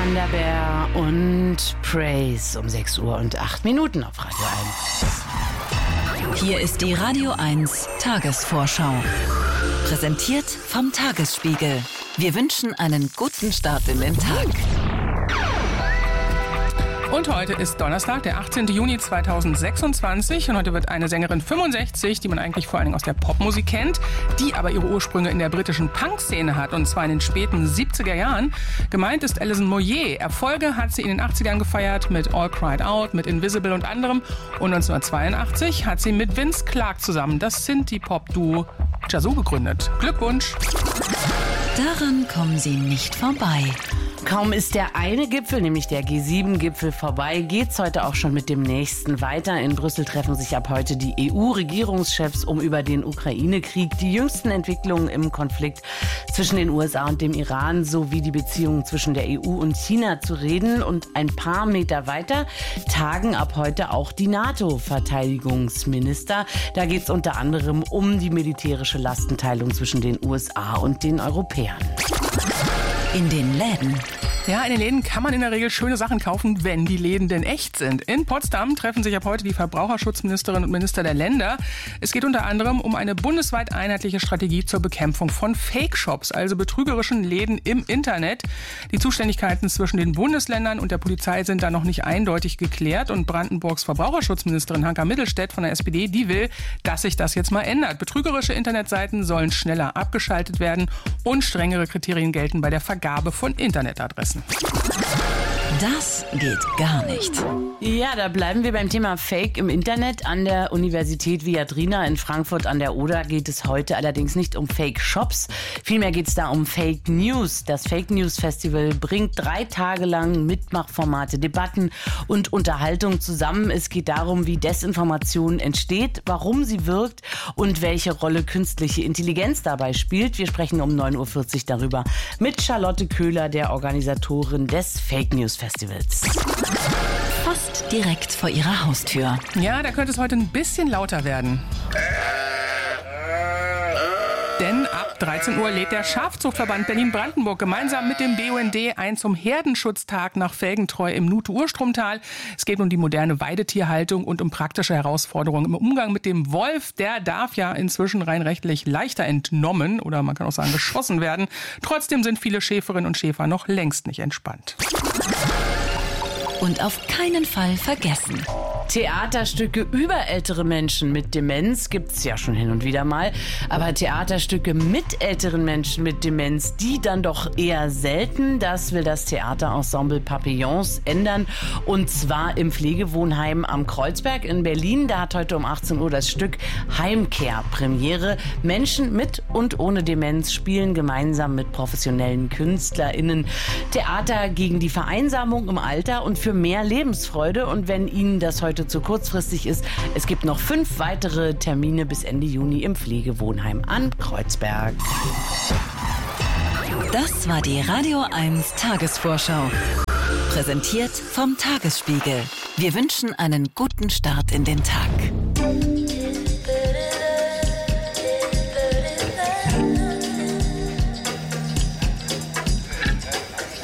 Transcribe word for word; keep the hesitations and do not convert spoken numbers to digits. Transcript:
Panda Bear und Praise um sechs Uhr und acht Minuten auf Radio eins. Hier ist die Radio eins Tagesvorschau. Präsentiert vom Tagesspiegel. Wir wünschen einen guten Start in den Tag. Und heute ist Donnerstag, der achtzehnten Juni zweitausendsechsundzwanzig. Und heute wird eine Sängerin fünfundsechzig, die man eigentlich vor allen Dingen aus der Popmusik kennt, die aber ihre Ursprünge in der britischen Punk-Szene hat, und zwar in den späten siebziger Jahren. Gemeint ist Alison Moyet. Erfolge hat sie in den achtzigern gefeiert mit All Cried Out, mit Invisible und anderem. Und neunzehnhundertzweiundachtzig hat sie mit Vince Clarke zusammen das Synthie-Pop-Duo Yazoo gegründet. Glückwunsch! Daran kommen Sie nicht vorbei. Kaum ist der eine Gipfel, nämlich der G sieben Gipfel, vorbei, geht's heute auch schon mit dem nächsten weiter. In Brüssel treffen sich ab heute die E U-Regierungschefs, um über den Ukraine-Krieg, die jüngsten Entwicklungen im Konflikt zwischen den U S A und dem Iran sowie die Beziehungen zwischen der E U und China zu reden. Und ein paar Meter weiter tagen ab heute auch die NATO-Verteidigungsminister. Da geht's unter anderem um die militärische Lastenteilung zwischen den U S A und den Europäern. In den Läden. Ja, in den Läden kann man in der Regel schöne Sachen kaufen, wenn die Läden denn echt sind. In Potsdam treffen sich ab heute die Verbraucherschutzministerinnen und Minister der Länder. Es geht unter anderem um eine bundesweit einheitliche Strategie zur Bekämpfung von Fake-Shops, also betrügerischen Läden im Internet. Die Zuständigkeiten zwischen den Bundesländern und der Polizei sind da noch nicht eindeutig geklärt. Und Brandenburgs Verbraucherschutzministerin Hanka Mittelstädt von der S P D, die will, dass sich das jetzt mal ändert. Betrügerische Internetseiten sollen schneller abgeschaltet werden und strengere Kriterien gelten bei der Vergabe von Internetadressen. Das geht gar nicht. Ja, da bleiben wir beim Thema Fake im Internet. An der Universität Viadrina in Frankfurt an der Oder geht es heute allerdings nicht um Fake-Shops. Vielmehr geht es da um Fake News. Das Fake News Festival bringt drei Tage lang Mitmachformate, Debatten und Unterhaltung zusammen. Es geht darum, wie Desinformation entsteht, warum sie wirkt und welche Rolle künstliche Intelligenz dabei spielt. Wir sprechen um neun Uhr vierzig darüber mit Charlotte Köhler, der Organisatorin des Fake News Festivals. Fast direkt vor Ihrer Haustür. Ja, da könnte es heute ein bisschen lauter werden. Denn ab dreizehn Uhr lädt der Schafzuchtverband Berlin-Brandenburg gemeinsam mit dem B U N D ein zum Herdenschutztag nach Felgentreu im Nute-Urstromtal. Es geht um die moderne Weidetierhaltung und um praktische Herausforderungen im Umgang mit dem Wolf. Der darf ja inzwischen rein rechtlich leichter entnommen oder man kann auch sagen geschossen werden. Trotzdem sind viele Schäferinnen und Schäfer noch längst nicht entspannt. Und auf keinen Fall vergessen. Theaterstücke über ältere Menschen mit Demenz gibt's ja schon hin und wieder mal. Aber Theaterstücke mit älteren Menschen mit Demenz, die dann doch eher selten. Das will das Theaterensemble Papillons ändern. Und zwar im Pflegewohnheim am Kreuzberg in Berlin. Da hat heute um achtzehn Uhr das Stück Heimkehr Premiere. Menschen mit und ohne Demenz spielen gemeinsam mit professionellen KünstlerInnen Theater gegen die Vereinsamung im Alter und für mehr Lebensfreude. Und wenn Ihnen das heute zu kurzfristig ist, es gibt noch fünf weitere Termine bis Ende Juni im Pflegewohnheim am Kreuzberg. Das war die Radio eins Tagesvorschau. Präsentiert vom Tagesspiegel. Wir wünschen einen guten Start in den Tag.